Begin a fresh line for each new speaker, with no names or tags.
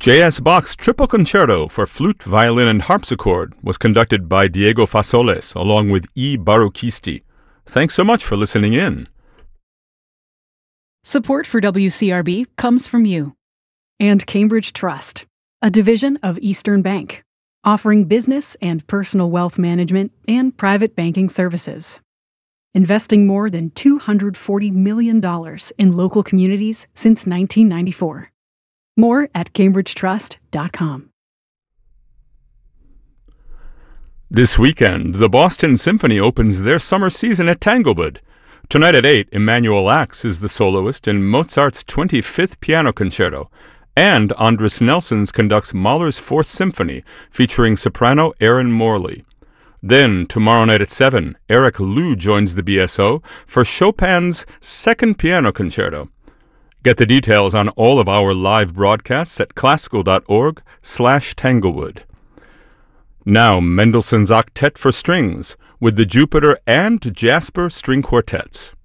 J.S. Bach's Triple Concerto for Flute, Violin, and Harpsichord was conducted by Diego Fasoles along with E. Baruchisti. Thanks so much for listening in.
Support for WCRB comes from you and Cambridge Trust, a division of Eastern Bank, offering business and personal wealth management and private banking services. Investing more than $240 million in local communities since 1994. More at cambridgetrust.com.
This weekend, the Boston Symphony opens their summer season at Tanglewood. Tonight at 8, Emanuel Ax is the soloist in Mozart's 25th Piano Concerto, and Andris Nelsons conducts Mahler's Fourth Symphony, featuring soprano Erin Morley. Then, tomorrow night at 7, Eric Liu joins the BSO for Chopin's Second Piano Concerto. Get the details on all of our live broadcasts at classical.org/Tanglewood. Now, Mendelssohn's Octet for Strings, with the Jupiter and Jasper string quartets.